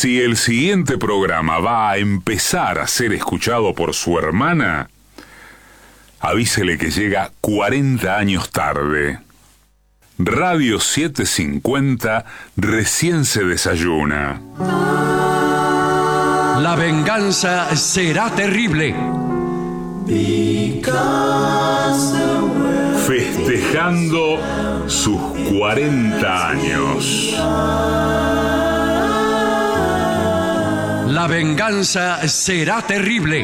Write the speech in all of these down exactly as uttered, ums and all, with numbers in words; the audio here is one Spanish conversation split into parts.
Si el siguiente programa va a empezar a ser escuchado por su hermana, avísele que llega cuarenta años tarde. Radio setecientos cincuenta recién se desayuna. La venganza será terrible. Festejando sus cuarenta años. La venganza será terrible.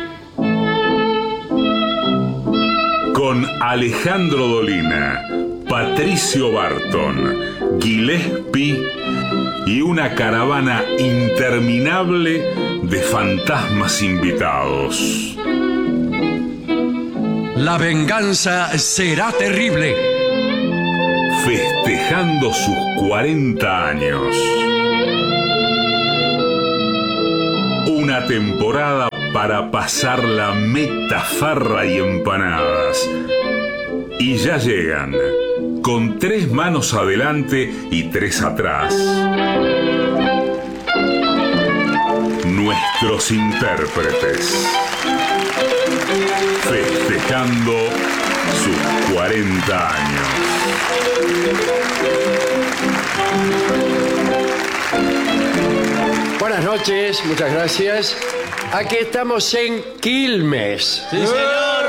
Con Alejandro Dolina, Patricio Barton, Gillespie y una caravana interminable de fantasmas invitados. La venganza será terrible. Festejando sus cuarenta años. Una temporada para pasar la meta, farra y empanadas. Y ya llegan, con tres manos adelante y tres atrás, nuestros intérpretes, festejando sus cuarenta años. Buenas noches, muchas gracias. Aquí estamos en Quilmes. ¡Sí, señor!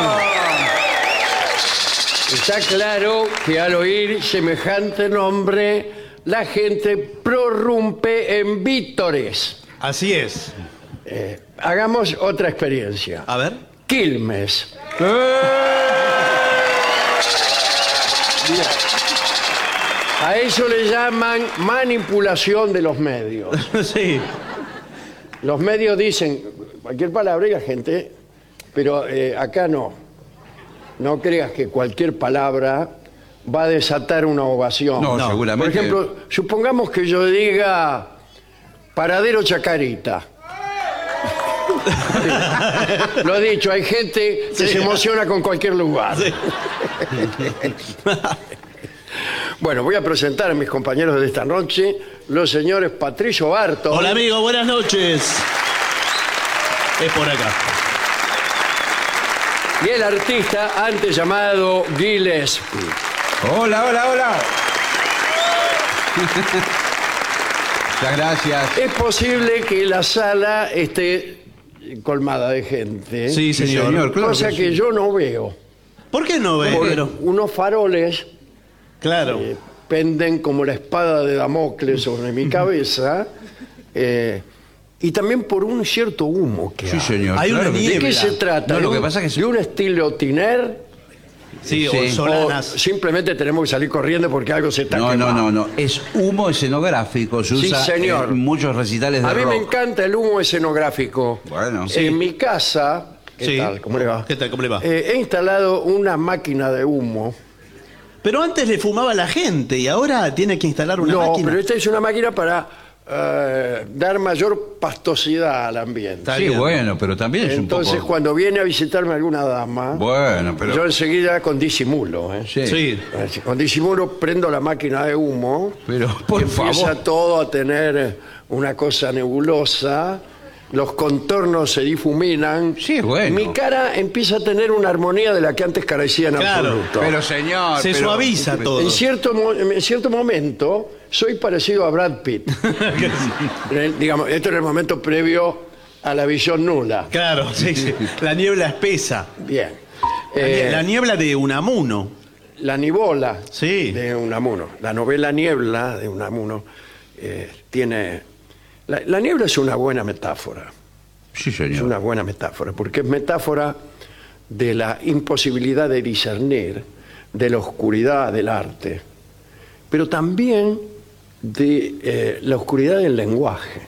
Está claro que al oír semejante nombre, la gente prorrumpe en vítores. Así es. Eh, hagamos otra experiencia. A ver. Quilmes. A eso le llaman manipulación de los medios. Sí. Los medios dicen cualquier palabra y la gente, pero eh, acá no. No creas que cualquier palabra va a desatar una ovación. No, No. seguramente. Por ejemplo, supongamos que yo diga Paradero Chacarita. Sí. Lo he dicho, hay gente que Sí. se emociona con cualquier lugar. Sí. Bueno, voy a presentar a mis compañeros de esta noche, los señores Patricio Barton. Hola, amigo, buenas noches. Es por acá. Y el artista antes llamado Gillespie. Hola, hola, hola. Muchas gracias. Es posible que la sala esté colmada de gente. Sí, Sí, señor. señor, claro Cosa que que sí. yo no veo. ¿Por qué no ve? Porque Pero, unos faroles claro. eh, penden como la espada de Damocles sobre mi cabeza. eh, y también por un cierto humo que Sí, hay. señor. Hay una claro que sí. ¿De qué niebla. se trata? No, lo ¿De que un- pasa es que- ¿De un estilo tiner? Sí, Sí. o ¿O solanas. simplemente tenemos que salir corriendo porque algo se está No, no, quemando? no, no. Es humo escenográfico. Se Sí, usa señor. en muchos recitales de A mí rock. me encanta el humo escenográfico. Bueno. Sí. En mi casa, ¿qué Sí. tal? ¿Cómo le va? ¿Qué tal? ¿Cómo le va? Eh, he instalado una máquina de humo. Pero antes le fumaba la gente y ahora tiene que instalar una no, máquina. pero esta es una máquina para eh, dar mayor pastosidad al ambiente. Está Sí, bien. bueno, pero también es Entonces, un poco... cuando viene a visitarme alguna dama, Bueno, pero... yo enseguida con disimulo, ¿eh? Sí. Sí. Eh, Con disimulo prendo la máquina de humo. Pero, por y empieza favor. todo a tener una cosa nebulosa, los contornos se difuminan. Sí, bueno. Mi cara empieza a tener una armonía de la que antes carecía en Claro, absoluto. Pero, señor... Se pero- suaviza todo. En cierto, mo- en cierto momento soy parecido a Brad Pitt. En el- digamos, esto en el momento previo a la visión nula. Claro, sí, sí. La niebla espesa. Bien. La nie- Eh, la niebla de Unamuno. La Nibola Sí. de Unamuno. La novela Niebla de Unamuno eh, tiene... La, la niebla es una buena metáfora. Sí, Es señor. una buena metáfora, porque es metáfora de la imposibilidad de discernir, de la oscuridad del arte, pero también de eh, la oscuridad del lenguaje.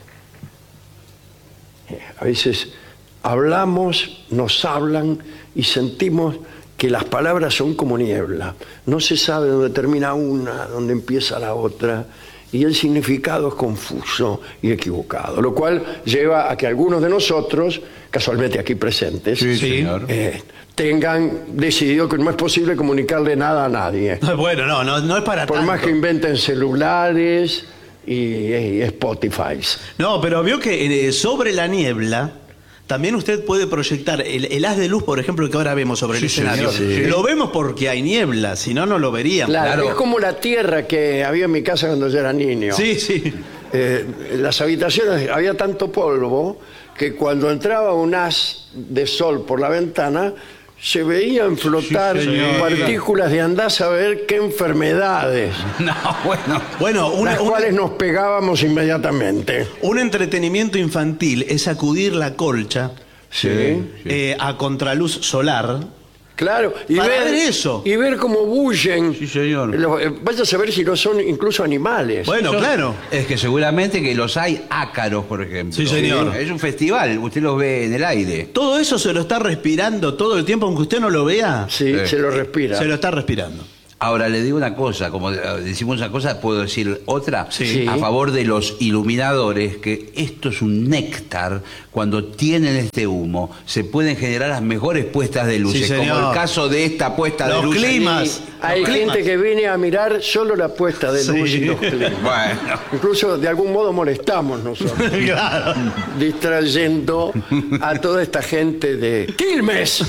Eh, a veces hablamos, nos hablan y sentimos que las palabras son como niebla. No se sabe dónde termina una, dónde empieza la otra, y el significado es confuso y equivocado, lo cual lleva a que algunos de nosotros, casualmente aquí presentes, Sí, Sí. señor. eh, tengan decidido que no es posible comunicarle nada a nadie. Bueno, no, no, no es para Por tanto. más que inventen celulares, y, y Spotify. No, pero vio que eh, sobre la niebla también usted puede proyectar el, el haz de luz, por ejemplo, que ahora vemos sobre el Sí, escenario. señor, sí. Lo vemos porque hay niebla, si no, no lo veríamos. Claro, Claro. es como la tierra que había en mi casa cuando yo era niño. Sí, sí. Eh, en las habitaciones había tanto polvo que cuando entraba un haz de sol por la ventana se veían flotar Sí, señor. partículas de andar a saber qué enfermedades, No, bueno. Bueno, una- las una- cuales nos pegábamos inmediatamente. un entretenimiento infantil es sacudir la colcha Sí. eh, a contraluz solar. Claro, y Para ver, ver eso. y ver cómo bullen. Sí, señor. Los- eh, vaya a saber si no son incluso animales. Bueno, Yo- claro. Es que seguramente que los hay ácaros, por ejemplo. Sí, señor. Es un festival, usted los ve en el aire. Todo eso se lo está respirando todo el tiempo, aunque usted no lo vea. Sí, Sí. se lo respira. Se lo está respirando. Ahora, le digo una cosa, como decimos una cosa, puedo decir otra, Sí. a favor de los iluminadores, que esto es un néctar, cuando tienen este humo, se pueden generar las mejores puestas de luces, Sí, como señor. el caso de esta puesta Los de luces. climas. Hay Los gente climas. que viene a mirar solo la puesta de luz Sí. y los climas. Bueno, Incluso de algún modo molestamos nosotros, Claro. distrayendo a toda esta gente de Quilmes.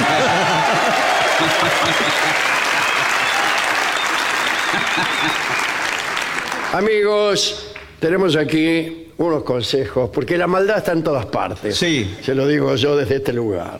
Amigos, tenemos aquí unos consejos, porque la maldad está en todas partes. Sí. Se lo digo yo desde este lugar.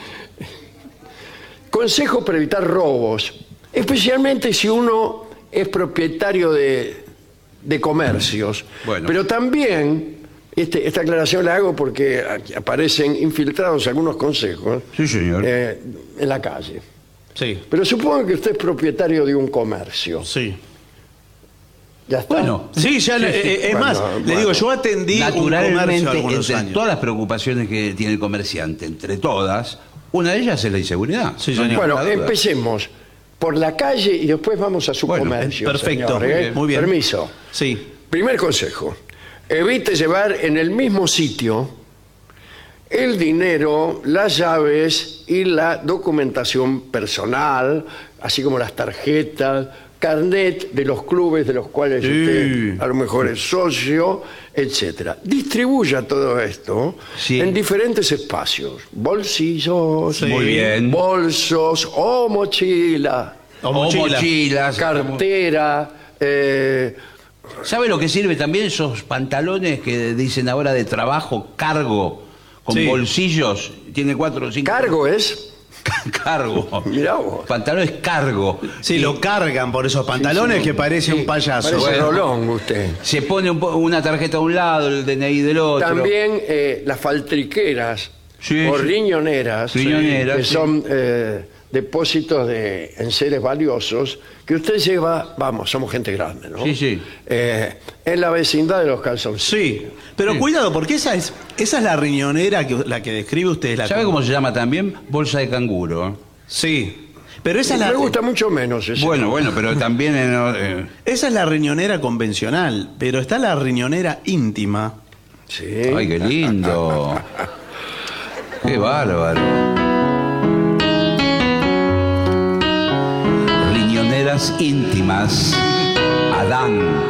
Consejos para evitar robos, especialmente si uno es propietario de, de comercios. Bueno. Pero también, este- esta aclaración la hago porque aquí aparecen infiltrados algunos consejos sí, señor. eh, en la calle. Sí. Pero supongo que usted es propietario de un comercio. Sí. ¿Ya está? Bueno, Sí, ya le- eh, es Bueno, más, le bueno. digo, yo atendí un naturalmente, comercio algunos entre años. todas las preocupaciones que tiene el comerciante, entre todas, una de ellas es la inseguridad. Sí, No hay señor. Bueno, ninguna duda. empecemos por la calle y después vamos a su Bueno, comercio. perfecto, señor, ¿eh? muy bien. Permiso. Sí. Primer consejo. Evite llevar en el mismo sitio el dinero, las llaves y la documentación personal, así como las tarjetas, carnet de los clubes de los cuales usted a lo mejor es socio, etcétera. Distribuya todo esto Sí. en diferentes espacios. Bolsillos, Sí. Muy bien. bolsos o mochila, O O mochila. mochilas. cartera, eh, ¿Sabe lo que sirve también esos pantalones que dicen ahora de trabajo, cargo, con Sí. bolsillos? Tiene cuatro o cinco. cargo es. Cargo. Mirá vos. Pantalones cargo. Sí, Y lo cargan por esos pantalones sí. que parece un payaso. Parece Bueno. Rolón usted. Se pone un po- una tarjeta a un lado, el D N I del otro. También eh, las faltriqueras Sí, o sí. riñoneras, Riñoneras, que sí. son eh, depósitos de enseres valiosos que usted lleva, vamos, somos gente grande, ¿no? Sí, sí. Eh, en la vecindad de los calzoncillos. Sí, pero Sí. cuidado, porque esa es esa es la riñonera que la que describe usted. La ¿Sabe cómo se llama también? Bolsa de canguro. Sí, pero esa es Me la gusta mucho menos ese. Bueno, bueno, pero también en, eh, esa es la riñonera convencional, pero está la riñonera íntima. Sí. ay, qué lindo. Qué bárbaro. Riñoneras íntimas. Adán.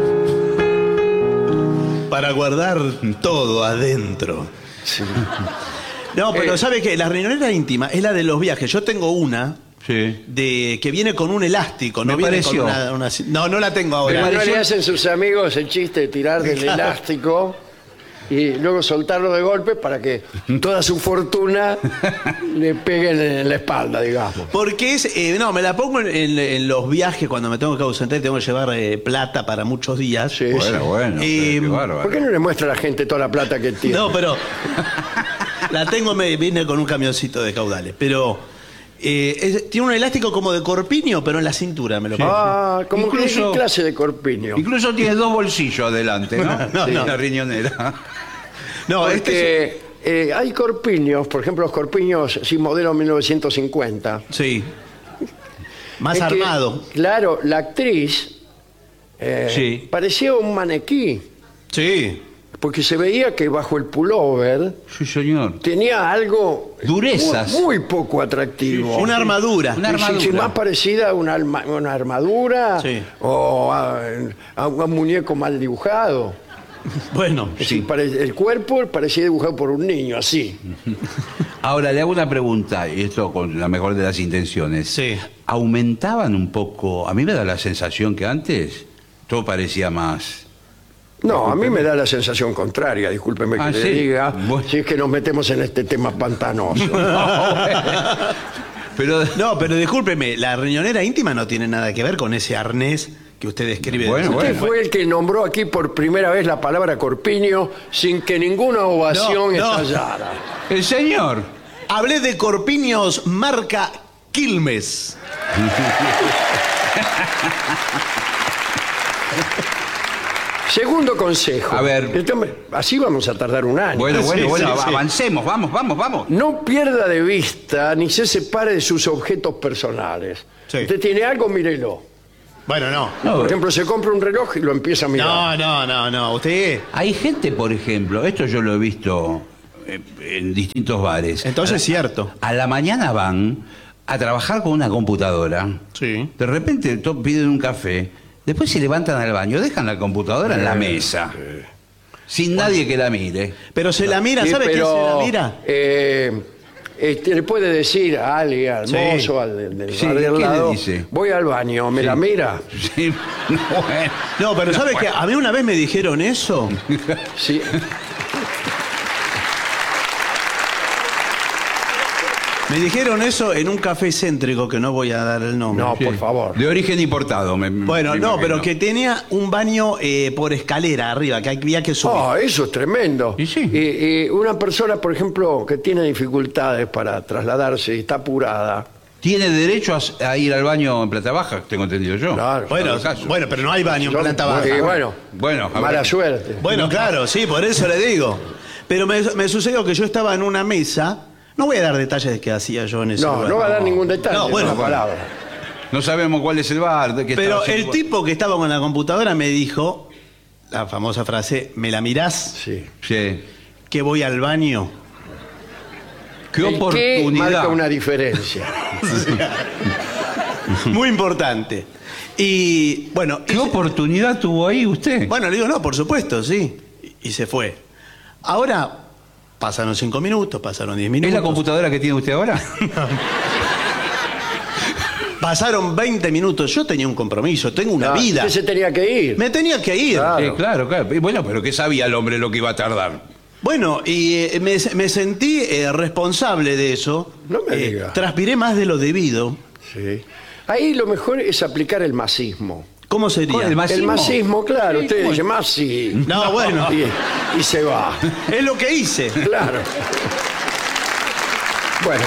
Para guardar todo adentro. Sí. No, pero Eh. ¿sabe qué? La riñonera íntima es la de los viajes. Yo tengo una Sí. de que viene con un elástico, no Me viene pareció. con una, una- No, no la tengo ahora. Pero no le hacen sus amigos el chiste de tirar del Claro. elástico y luego soltarlo de golpe para que toda su fortuna le peguen en la espalda, digamos. Porque es, eh, no, me la pongo en, en- en los viajes cuando me tengo que ausentar y tengo que llevar eh, plata para muchos días. Sí, sí. Bueno, bueno. Eh, qué ¿Por bárbaro. qué no le muestra a la gente toda la plata que tiene? No, pero la tengo, me viene con un camioncito de caudales. Pero eh, es- tiene un elástico como de corpiño, pero en la cintura me lo pongo. Ah, como que Incluso- qué clase de corpiño. Incluso tiene dos bolsillos adelante, ¿no? No, Sí, no. la riñonera. No, este es- Porque eh, hay corpiños, por ejemplo, los corpiños sí, modelo mil novecientos cincuenta. sí. Más Es que, armado. claro, la actriz eh, Sí. parecía un maniquí. Sí. porque se veía que bajo el pullover Sí, señor. tenía algo Durezas. muy, muy poco atractivo. Una armadura. Una Sí, sí, armadura. más parecida a una, alma- una armadura Sí. o a, a un muñeco mal dibujado. Bueno, Es decir, pare- el cuerpo parecía dibujado por un niño, así. Ahora le hago una pregunta, y esto con la mejor de las intenciones. Sí. ¿Aumentaban un poco? A mí me da la sensación que antes todo parecía más. No, a mí me da la sensación contraria, discúlpeme que Ah, le ¿sí? diga, Bueno. si es que nos metemos en este tema pantanoso. Pero no, pero discúlpeme, la riñonera íntima no tiene nada que ver con ese arnés que usted describe. Bueno, Usted bueno. fue el que nombró aquí por primera vez la palabra corpiño sin que ninguna ovación No, no. estallara. el señor. Hablé de corpiños marca Quilmes. Segundo consejo. A ver. Esto me- así vamos a tardar un año. Bueno, bueno, Sí, bueno, sí, sí. avancemos, vamos, vamos, vamos. No pierda de vista ni se separe de sus objetos personales. Sí. Usted tiene algo, mírelo. Bueno, no. Por ejemplo, se compra un reloj y lo empieza a mirar. No, no, no, no. Usted. Hay gente, por ejemplo, esto yo lo he visto eh, en distintos bares. Entonces a es cierto. A la mañana van a trabajar con una computadora. Sí. De repente to- piden un café, después se levantan al baño, dejan la computadora en la mesa, sin nadie que la mire. Pero se la mira, Sí, ¿sabe quién pero, se la mira? eh, este, le puede decir a alguien, al Sí. mozo, al del, del Sí, bar de al ¿qué le lado, dice? voy al baño, ¿me la mira? Sí, bueno. No, pero ¿sabe que a mí una vez me dijeron eso? Sí. Me dijeron eso en un café céntrico que no voy a dar el nombre. No, Sí. por favor. De origen importado. me- Bueno, me no, imagino. pero que tenía un baño eh, por escalera arriba, que había que subir. Oh, eso es tremendo. Y sí. Y- y una persona, por ejemplo, que tiene dificultades para trasladarse y está apurada. Tiene derecho a, a ir al baño en plata baja, tengo entendido yo. Claro. bueno, en todo caso. bueno, pero no hay baño en planta baja. Y bueno, Bueno, a mala ver. suerte. Bueno, claro, sí, por eso le digo. Pero me, me sucedió que yo estaba en una mesa. No voy a dar detalles de qué hacía yo en ese No, lugar. no va a dar ningún detalle. No, bueno, una palabra. No sabemos cuál es el bar. de qué Pero estaba el situado. tipo que estaba con la computadora me dijo, la famosa frase, ¿me la mirás? Sí. Sí. Que voy al baño. Qué El que oportunidad. marca una diferencia. Muy importante. Y bueno, ¿Qué y- oportunidad tuvo ahí usted? bueno, le digo, no, por supuesto, sí. Y, y se fue. Ahora pasaron cinco minutos, pasaron diez ¿Es minutos. la computadora que tiene usted ahora? Pasaron veinte minutos. Yo tenía un compromiso, tengo una Ah, vida. usted se tenía que ir. Me tenía que ir. Claro. Eh, claro, claro. Y bueno, pero ¿qué sabía el hombre lo que iba a tardar? Bueno, y eh, me, me sentí eh, responsable de eso. No me Eh, diga. Transpiré más de lo debido. Sí. Ahí lo mejor es aplicar el masismo. ¿Cómo sería? ¿Con el mas- El ¿Masismo? masismo, claro. Sí, Usted ¿cómo dice es? masi. No, bueno. Y, y se va. Es lo que hice. Claro. Bueno.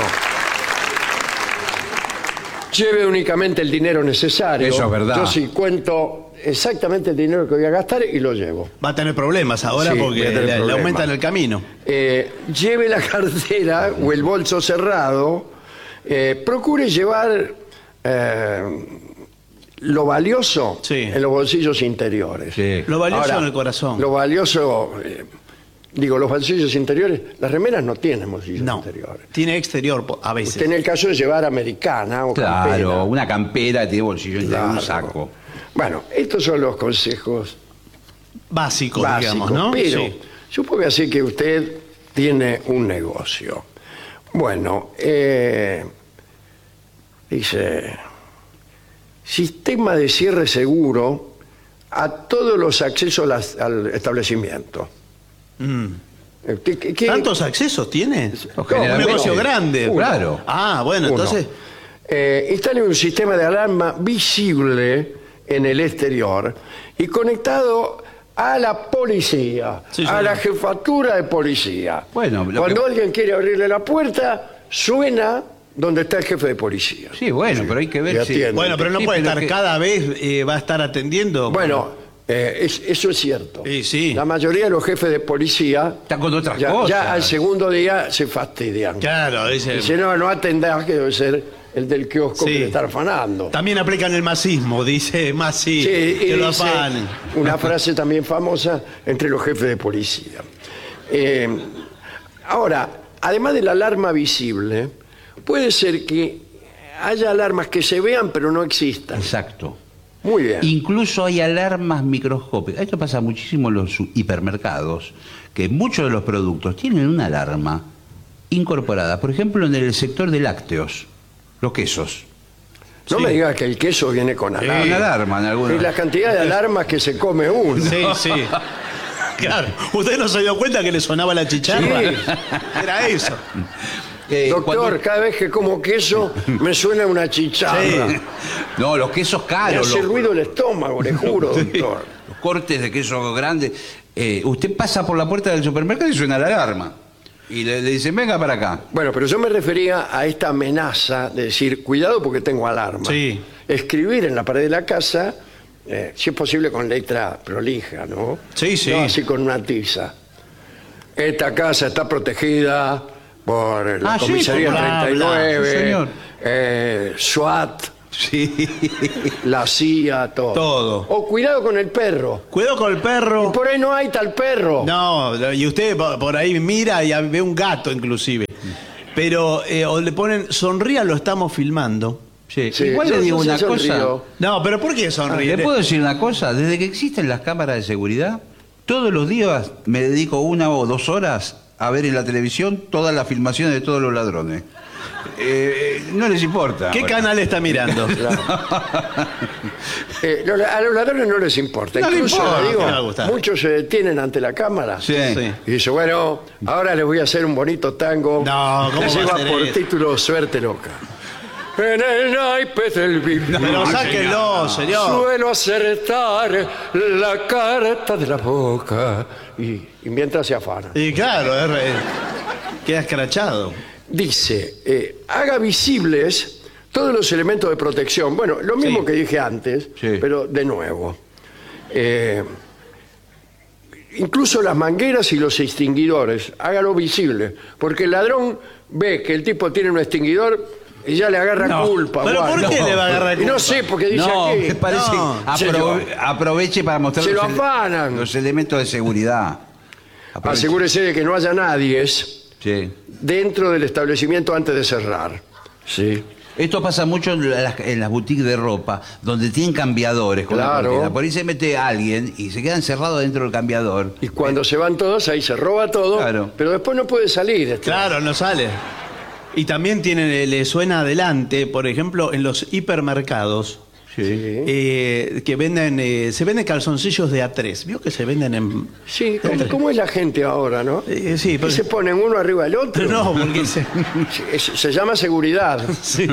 Lleve únicamente el dinero necesario. Eso es verdad. Yo sí cuento exactamente el dinero que voy a gastar y lo llevo. Va a tener problemas ahora Sí, porque voy a tener le, le problemas. aumentan el camino. Eh, lleve la cartera o el bolso cerrado. Eh, procure llevar eh, lo valioso Sí. en los bolsillos interiores. Sí. Lo valioso en el corazón. Lo valioso, eh, digo, los bolsillos interiores, las remeras no tienen bolsillos No, interiores. tiene exterior po- a veces. Usted en el caso de llevar americana o campera. Claro, una campera tiene bolsillo en Claro. un saco. Bueno, estos son los consejos Básicos, básicos, digamos, ¿no? pero Sí. suponga así que usted tiene un negocio. Bueno, eh, dice, sistema de cierre seguro a todos los accesos las- al establecimiento. Mm. Eh, ¿qué- qué- qué- ¿Tantos accesos tiene? No, Un generalmente- negocio grande. Claro. Ah, bueno, Uno. entonces. Eh, instale un sistema de alarma visible en el exterior y conectado a la policía, Sí, a señor. la jefatura de policía. Bueno, lo Cuando que- alguien quiere abrirle la puerta, suena donde está el jefe de policía. Sí, bueno, pero hay que y ver si... atiende. Bueno, pero no Sí, puede pero estar que- cada vez, eh, va a estar atendiendo. Bueno, eh, es- eso es cierto. Sí, sí. La mayoría de los jefes de policía Está con otras ya, cosas. ya al segundo día se fastidian. Claro, dice. Dice, no, no atendás, que debe ser el del kiosco Sí. que le está afanando. También aplican el masismo, dice Masi, Sí, y que lo dice afanen. una frase también famosa entre los jefes de policía. Eh, ahora, además de la alarma visible, puede ser que haya alarmas que se vean pero no existan. Exacto. Muy bien. Incluso hay alarmas microscópicas. Esto pasa muchísimo en los su- hipermercados, que muchos de los productos tienen una alarma incorporada. Por ejemplo, en el sector de lácteos, los quesos. No Sí. me digas que el queso viene con Hay alarma. una alarma en Y algunos. la cantidad de alarmas que se come uno. Sí, sí. Claro. ¿Usted no se dio cuenta que le sonaba la chicharra? Sí. Era eso. Eh, Doctor, cuando- cada vez que como queso me suena una chicharra. Sí. No, los quesos Me caros, hace los, ruido el estómago, le juro, doctor. los cortes de queso grandes. Eh, usted pasa por la puerta del supermercado y suena la alarma. Y le, le dicen, venga para acá. Bueno, pero yo me refería a esta amenaza de decir, cuidado porque tengo alarma. Sí. Escribir en la pared de la casa, eh, si es posible con letra prolija, ¿no? Sí, sí. No así con una tiza. Esta casa está protegida por la Ah, sí, comisaría por bla, treinta y nueve, bla, sí, señor. eh, SWAT, Sí. la C I A, todo. Todo. O cuidado con el perro. Cuidado con el perro. Y por ahí no hay tal perro. No, y usted po- por ahí mira y ve un gato inclusive. Pero eh, o le ponen, sonría, lo estamos filmando. Sí. Sí, Igual yo- le digo yo una sí cosa. sonrío. No, pero ¿por qué sonríe? ¿Le puedo decir una cosa? Desde que existen las cámaras de seguridad, todos los días me dedico una o dos horas a ver en la televisión todas las filmaciones de todos los ladrones. Eh, no les importa. ¿Qué ahora. canal está mirando? Eh, lo- a los ladrones no les importa. No le Incluso, importa, digo, ¿qué le va a gustar? muchos se detienen ante la cámara. Sí. Sí. Y dice, bueno, ahora les voy a hacer un bonito tango No, ¿cómo que va a lleva hacer por eso? título Suerte Loca. En el naipe del vivo Pero sáquenlo, señor. suelo acertar la carta de la boca. Y, y mientras se afana. Y claro, es re- queda escrachado. Dice, eh, haga visibles todos los elementos de protección. Bueno, lo mismo Sí. que dije antes, Sí. pero de nuevo. Eh, incluso las mangueras y los extinguidores, hágalo visible, porque el ladrón ve que el tipo tiene un extinguidor y ya le agarra No. culpa. ¿Pero o por algo. qué le va a agarrar Y no culpa? sé, porque dice No, aquí. me parece. No, apro- señor. aproveche para mostrar Se los, lo ele- afanan. los elementos de seguridad. Aproveche. Asegúrese de que no haya nadie Sí. dentro del establecimiento antes de cerrar. Sí. Esto pasa mucho en las, en las boutiques de ropa, donde tienen cambiadores con la Claro. cortina. Por ahí se mete alguien y se queda encerrado dentro del cambiador. Y cuando se van todos, ahí se roba todo, Claro. pero después no puede salir. este. Claro, no sale. Y también tiene, le suena adelante, por ejemplo, en los hipermercados. Sí. eh, que venden, eh, se venden calzoncillos de A tres. ¿Vio que se venden en...? Sí, ¿cómo, cómo es la gente ahora, no? Eh, sí, ¿Que pero- se ponen uno arriba del otro? No, porque se- Sí, es- se llama seguridad. sí.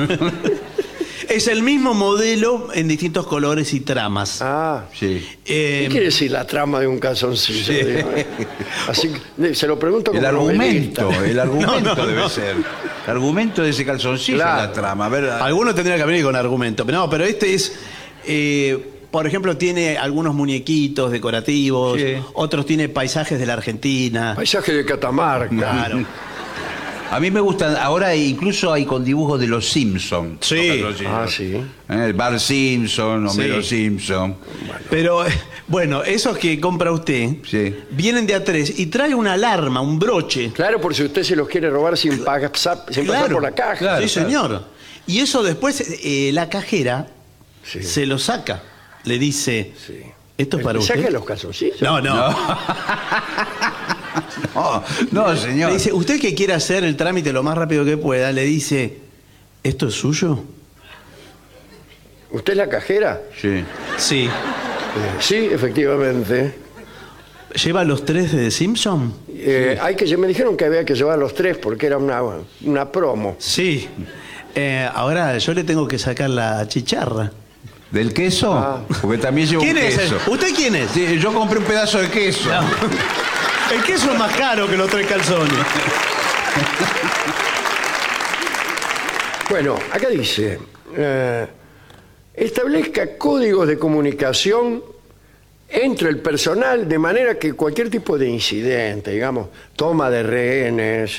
Es el mismo modelo en distintos colores y tramas. Ah, Sí. Eh, ¿qué quiere decir la trama de un calzoncillo? Digo, eh? Así que se lo pregunto como El argumento, novelista. el argumento No, no, debe no. ser. El argumento de ese calzoncillo Claro. es la trama. A ver, Alguno tendría que venir con argumento. No, pero este es... eh, por ejemplo, tiene algunos muñequitos decorativos, Sí. otros tiene paisajes de la Argentina. Paisaje de Catamarca. Claro. a mí me gustan, ahora incluso hay con dibujos de los Simpsons. Sí. Ah, sí. El Bar Simpson, Homero Sí. Simpson. Pero, eh, bueno, esos que compra usted Sí. vienen de A tres y trae una alarma, un broche. Claro, por si usted se los quiere robar sin, pagar, sin pasar Claro. por la caja. Claro. Sí, señor. Y eso después eh, la cajera Sí. se lo saca. Le dice, Sí. esto es para ¿Le usted. saca los calzoncillos? No, no. No, no, señor. Le dice, usted que quiere hacer el trámite lo más rápido que pueda, le dice, ¿esto es suyo? ¿Usted es la cajera? Sí. Sí. Eh, sí, efectivamente. ¿Lleva los tres de The Simpson? Eh, hay que, me dijeron que había que llevar los tres porque era una, una promo. Sí. Eh, ahora yo le tengo que sacar la chicharra. ¿Del queso? Ah. Porque también llevo ¿Quién un es? queso. ¿Usted quién es? Sí, yo compré un pedazo de queso. No. El queso es más caro que los tres calzones. Bueno, acá dice, eh, establezca códigos de comunicación entre el personal de manera que cualquier tipo de incidente, digamos, toma de rehenes,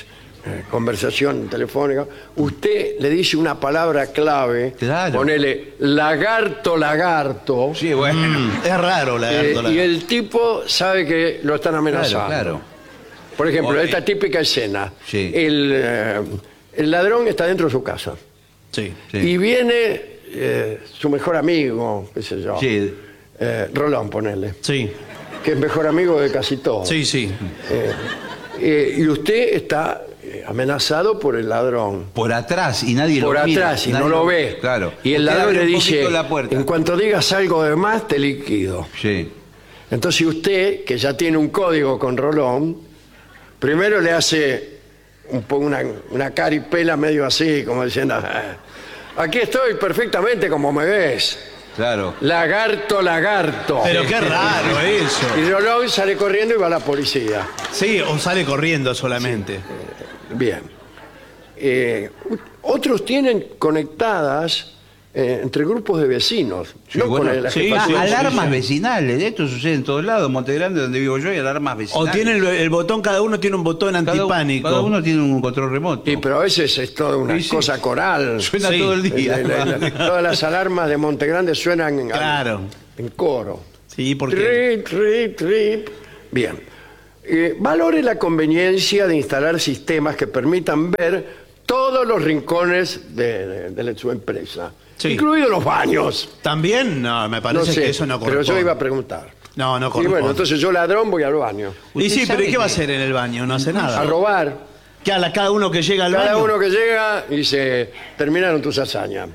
eh, conversación telefónica, usted le dice una palabra clave, Claro. ponele lagarto, lagarto, Sí, bueno. Mm, es raro la eh, gárgola. y el tipo sabe que lo están amenazando. Claro, claro. Por ejemplo, O- esta típica escena. Sí. El, eh, el ladrón está dentro de su casa. Sí. Sí. Y viene eh, su mejor amigo, qué sé yo. Sí. Eh, Rolón, ponele. Sí, Que es mejor amigo de casi todos. sí, sí. Eh, eh, y usted está eh, amenazado por el ladrón. Por atrás y nadie Por lo mira. atrás y nadie no lo ve. Claro. Y el Usted ladrón abre le un dice, poquito la puerta. en cuanto digas algo de más, te liquido. Sí. Entonces usted, que ya tiene un código con Rolón, primero le hace un poco una, una caripela medio así, como diciendo, "Ah, aquí estoy perfectamente como me ves. Claro. Lagarto, lagarto. Pero qué raro eso. Y Rolón sale corriendo y va a la policía. Sí, o sale corriendo solamente. Bien. Eh, otros tienen conectadas eh, entre grupos de vecinos. Sí, no bueno, con la sí, jefatura. Ah, sí, alarmas sí. vecinales. Esto sucede en todos lados. En Montegrande, donde vivo yo, hay alarmas O vecinales. tiene el, el botón, cada uno tiene un botón Cada- antipánico. Cada uno tiene un control remoto. Sí, pero a veces es toda una Sí, sí. cosa coral. Suena Sí. todo el día. La- la- la- todas las alarmas de Montegrande suenan en, Claro. en coro. Sí, porque. Trip, trip, trip. Bien. Eh, valore la conveniencia de instalar sistemas que permitan ver todos los rincones de, de- de su empresa, Sí. incluidos los baños. También, no, me parece No sé, que eso no pero corresponde. yo iba a preguntar. No, no Y corresponde. bueno, entonces yo ladrón voy al baño. Y sí, Usted pero ¿y sabe qué va a que- hacer en el baño? No hace A nada. robar. Que a la- cada uno que llega al Cada baño. uno que llega y se terminaron tus hazañas.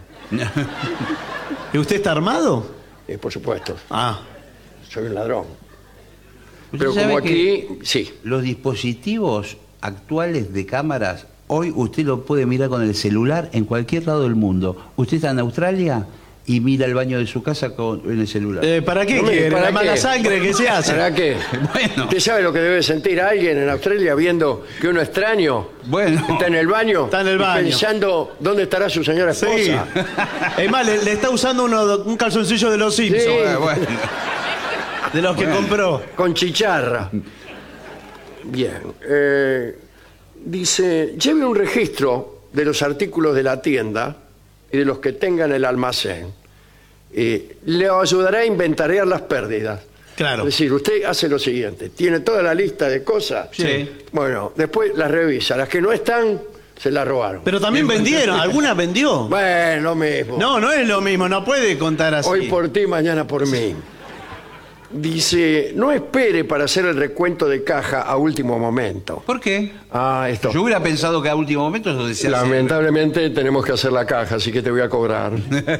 ¿Y usted está armado? Eh, por supuesto, Ah, soy un ladrón. Usted Pero sabe como que aquí, sí. los dispositivos actuales de cámaras, hoy usted lo puede mirar con el celular en cualquier lado del mundo. Usted está en Australia y mira el baño de su casa con, en el celular. eh, ¿para qué No me- quiere? ¿para La mala qué? sangre que se hace. ¿Para qué? Bueno. ¿Usted sabe lo que debe sentir alguien en Australia viendo que uno extraño Bueno. está en el baño? Está en el y baño. Pensando dónde estará su señora Sí. esposa. Es más, le, le está usando uno, un calzoncillo de los Simpsons. Sí. Eh, bueno. De los que Bueno. compró. Con chicharra. Bien. eh, dice, lleve un registro de los artículos de la tienda y de los que tenga en el almacén. Eh, le ayudará a inventariar las pérdidas. Claro. Es decir, usted hace lo siguiente, tiene toda la lista de cosas. Sí. Bueno, después las revisa. Las que no están, se las robaron. Pero también vendieron. ¿Alguna vendió? Bueno, lo mismo. No, no es lo mismo. No puede contar así. Hoy por ti, mañana por mí. Dice, no espere para hacer el recuento de caja a último momento. ¿Por qué? Ah, esto. Yo hubiera pensado que a último momento es donde se hace. Lamentablemente tenemos que hacer la caja, así que te voy a cobrar.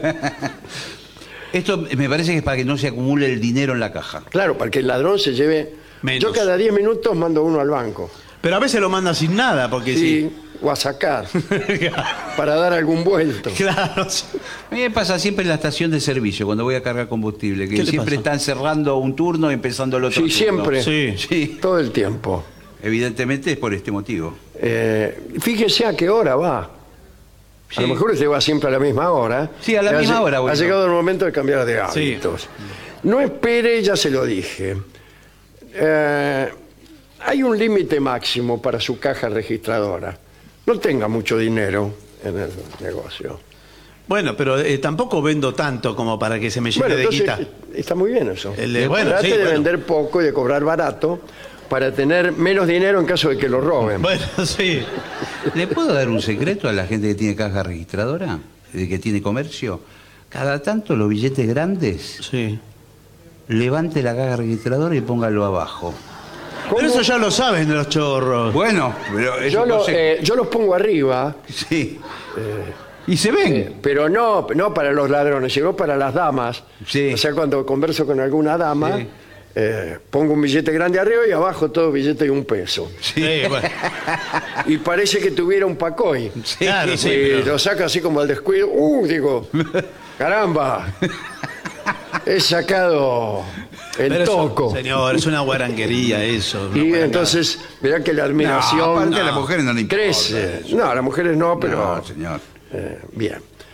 Esto me parece que es para que no se acumule el dinero en la caja. Claro, para que el ladrón se lleve... Menos. Yo cada diez minutos mando uno al banco. Pero a veces lo manda sin nada, porque sí. Sí, o a sacar, para dar algún vuelto. Claro. sí. A mí me pasa siempre en la estación de servicio, cuando voy a cargar combustible, ¿Qué que le siempre pasa? están cerrando un turno y empezando el otro Sí, turno. siempre. Sí. Sí, Todo el tiempo. evidentemente es por este motivo. Eh, fíjese a qué hora va. A Sí. lo mejor usted va siempre a la misma hora. Sí, a la Ha misma lle- hora voy Ha yo. llegado el momento de cambiar de Sí. hábitos. No espere, ya se lo dije. Eh, hay un límite máximo para su caja registradora. No tenga mucho dinero en el negocio. Bueno, pero eh, tampoco vendo tanto como para que se me llene Bueno, de entonces guita. está muy bien eso. El de- bueno, Trate sí, de bueno. vender poco y de cobrar barato para tener menos dinero en caso de que lo roben. Bueno, sí. ¿Le puedo dar un secreto a la gente que tiene caja registradora? De que tiene comercio. Cada tanto los billetes grandes, Sí. levante la caja registradora y póngalo abajo. Pero eso ya lo saben los chorros. Bueno, pero es Yo, un lo- conse- eh, yo los pongo arriba, Sí. y se ven. eh, pero no, no para los ladrones, sino para las damas. Sí. O sea, cuando converso con alguna dama, Sí. eh, pongo un billete grande arriba y abajo todo billete de un peso. Sí, bueno. Y parece que tuviera un pacoy. Claro, sí. y pero- lo saca así como al descuido. ¡Uh! Digo, caramba. He sacado el pero eso, toco. señor, es una guaranguería eso. una Y guarangada. entonces, verá que la admiración No, aparte a las mujeres no le importa crece. eso. No, a las mujeres no, pero No, señor. eh, bien.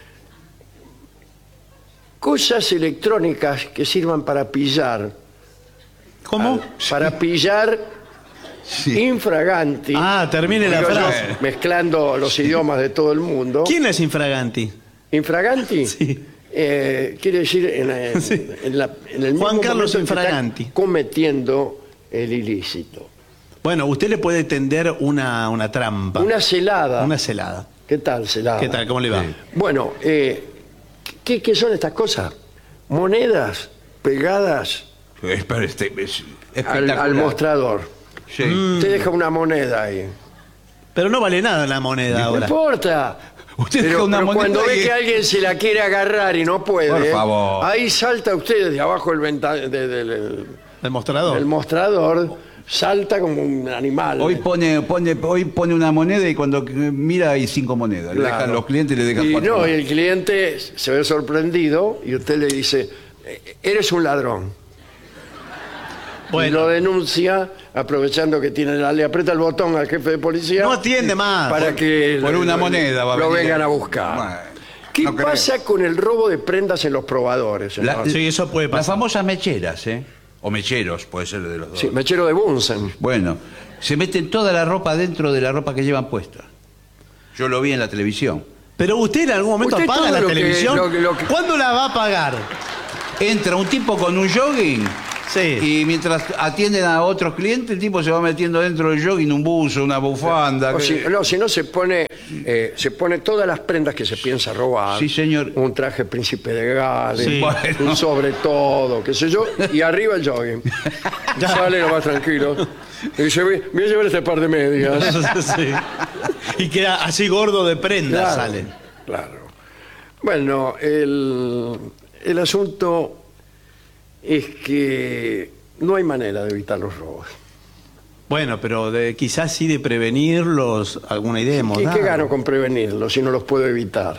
Cosas electrónicas que sirvan para pillar. ¿Cómo? Para pillar Sí. infraganti. Ah, termine la Digo yo, frase. mezclando los idiomas de todo el mundo. ¿Quién es infraganti? Infraganti Sí. eh, quiere decir en, en- Sí. en la- en el Juan mismo Carlos momento en que está Infraganti. cometiendo el ilícito. Bueno, usted le puede tender una, una trampa. Una celada. Una celada. ¿Qué tal, celada? ¿Qué tal? ¿Cómo le va? Bueno, eh, ¿qué, qué son estas cosas? Monedas pegadas Es, pero este- es al, espectacular. al mostrador. Sí. Te deja una moneda ahí. Pero no vale nada la moneda No ahora. importa. Usted pero deja una pero moneda cuando ve y- que alguien se la quiere agarrar y no puede, Por favor. ahí salta usted desde abajo del, venta- de- de- del- El mostrador. del mostrador, salta como un animal. Hoy pone, pone, hoy pone una moneda y cuando mira hay cinco monedas. Le Claro. dejan los clientes le dejan y cuatro. no, y el cliente se ve sorprendido y usted le dice, "Eh, eres un ladrón. Y Bueno, lo denuncia aprovechando que tiene la, le aprieta el botón al jefe de policía. no atiende más. para que por lo- una lo- moneda va a lo venir. vengan a buscar. Bueno, ¿Qué no creo. pasa con el robo de prendas en los probadores? La- señor? Sí, eso puede Las pasar. famosas mecheras, ¿eh? O mecheros, puede ser de los dos. Sí, mechero de Bunsen. Bueno, se meten toda la ropa dentro de la ropa que llevan puesta. Yo lo vi en la televisión. Pero usted en algún momento Usted apaga todo la lo que- televisión. lo que- lo que- ¿Cuándo la va a apagar? Entra un tipo con un jogging Sí. y mientras atienden a otros clientes, el tipo se va metiendo dentro del jogging un buzo, una bufanda. O que- si, no, si no se pone, eh, se pone todas las prendas que se piensa robar. Sí, señor. Un traje príncipe de Gales, Sí. Bueno. un sobre todo, qué sé yo, y arriba el jogging. Sale lo más tranquilo. Y dice, voy voy a llevar este par de medias. Sí. Y queda así gordo de prendas, Claro, sale. claro. Bueno, el, el asunto es que no hay manera de evitar los robos. Bueno, pero de, quizás sí de prevenirlos, alguna idea hemos ¿Qué, dado. qué gano con prevenirlos si no los puedo evitar?